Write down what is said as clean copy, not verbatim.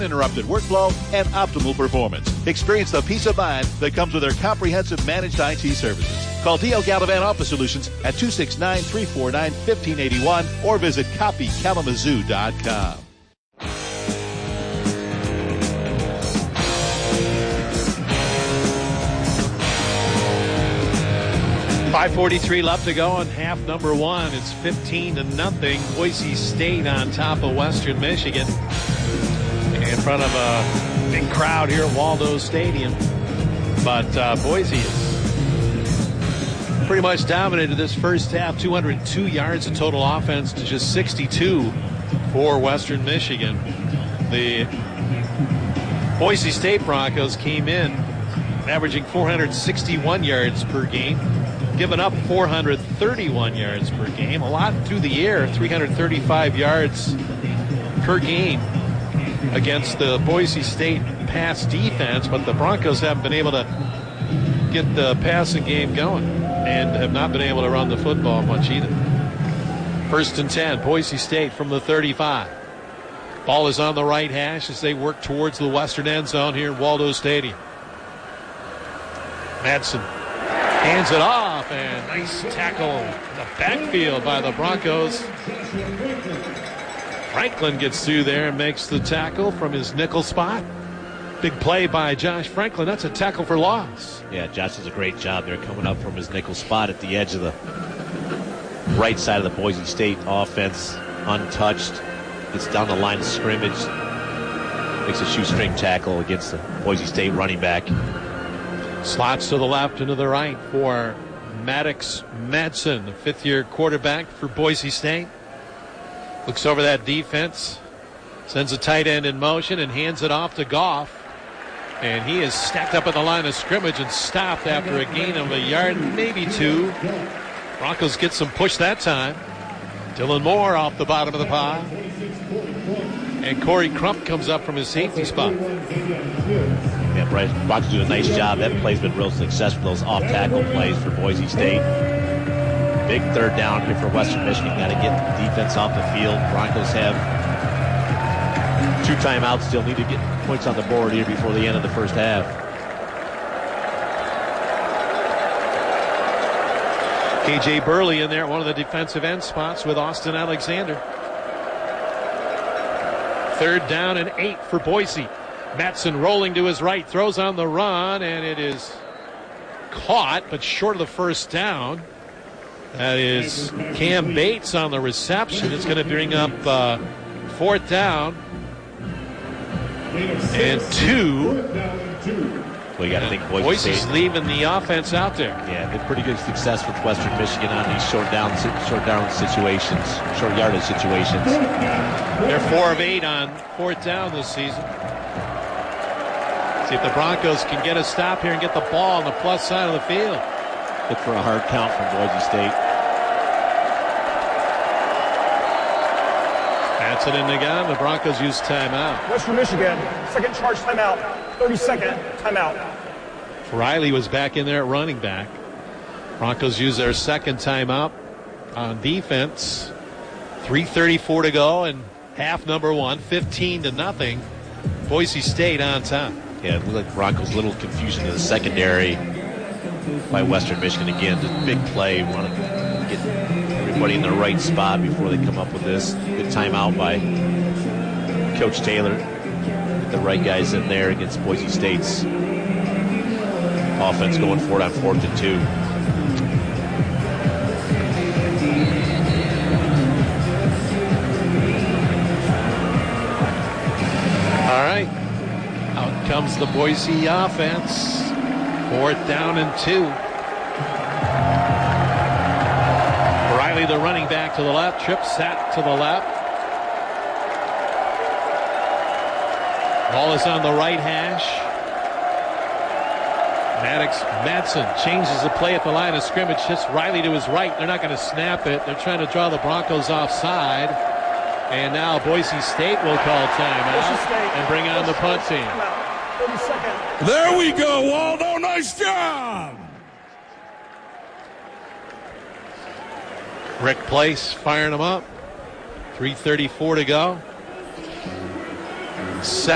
uninterrupted workflow, and optimal performance. Experience the peace of mind that comes with their comprehensive managed IT services. Call D.L. Gallivan Office Solutions at 269-349-1581 or visit copykalamazoo.com. 5:43 left to go in half number one. It's 15-0. Boise State on top of Western Michigan in front of a big crowd here at Waldo Stadium. But Boise has pretty much dominated this first half. 202 yards of total offense to just 62 for Western Michigan. The Boise State Broncos came in averaging 461 yards per game, giving up 431 yards per game. A lot through the air, 335 yards per game against the Boise State pass defense, but the Broncos haven't been able to get the passing game going and have not been able to run the football much either. 1st and 10, Boise State from the 35. Ball is on the right hash as they work towards the western end zone here at Waldo Stadium. Madsen hands it off, and nice tackle in the backfield by the Broncos. Franklin gets through there and makes the tackle from his nickel spot. Big play by Josh Franklin. That's a tackle for loss. Yeah, Josh does a great job there coming up from his nickel spot at the edge of the right side of the Boise State offense, untouched. Gets down the line of scrimmage, makes a shoestring tackle against the Boise State running back. Slots to the left and to the right for Maddox Madsen, the fifth-year quarterback for Boise State. Looks over that defense, sends a tight end in motion and hands it off to Goff. And he is stacked up at the line of scrimmage and stopped after a gain of a yard, maybe two. Broncos get some push that time. Dylan Moore off the bottom of the pile. And Corey Crump comes up from his safety spot. Yeah, Bryce Broncos do a nice job. That play's been real successful, those off-tackle plays for Boise State. Big third down here for Western Michigan. Got to get the defense off the field. Broncos have 2 timeouts. Still need to get points on the board here before the end of the first half. KJ Burley in there at one of the defensive end spots with Austin Alexander. 3rd down and 8 for Boise. Madsen rolling to his right, throws on the run, and it is caught, but short of the first down. That is Cam Bates on the reception. It's going to bring up 4th down and 2. Well, you got to think Boise's leaving the offense out there. Yeah, they've pretty good success with Western Michigan on these short down situations, short yardage situations. They're 4 of 8 on 4th down this season. See if the Broncos can get a stop here and get the ball on the plus side of the field. Look for a hard count from Boise State. That's it in the gun. The Broncos use timeout. Western Michigan, second charge timeout. 30-second timeout. Riley was back in there at running back. Broncos use their second timeout on defense. 3:34 to go and half number one, 15-0. Boise State on top. Yeah, it looked like Broncos, a little confusion in the secondary by Western Michigan again. Just big play. Want to get everybody in the right spot before they come up with this. Good timeout by Coach Taylor. Get the right guys in there against Boise State's offense going for it on 4th and 2. All right. Out comes the Boise offense. 4th down and 2. Riley, the running back, to the left. Tripp Satt to the left. Ball is on the right hash. Maddox Madsen changes the play at the line of scrimmage. Just Riley to his right. They're not going to snap it. They're trying to draw the Broncos offside. And now Boise State will call timeout and bring on the punt team. There we go, Waldo. Nice job. Rick Place firing them up. 3:34 to go.